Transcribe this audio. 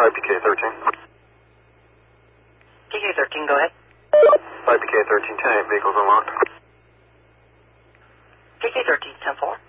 5PK13. PK13, go ahead. 5PK13, 10-8, vehicles unlocked. PK13, 10-4.